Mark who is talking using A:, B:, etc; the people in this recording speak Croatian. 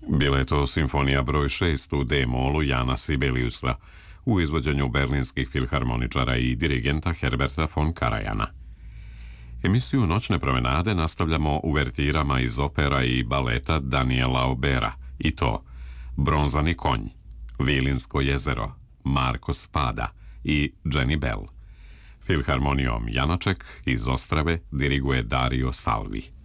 A: Bila je to simfonija broj 6 u D-molu Jana Sibeliusa u izvođenju berlinskih filharmoničara i dirigenta Herberta von Karajana. Emisiju Noćne promenade nastavljamo uvertirama iz opera i baleta Daniela Aubera, i to Bronzani konj, Vilinsko jezero, Marko Spada i Jenny Bell. Filharmonijom Janaček iz Ostrave diriguje Dario Salvi.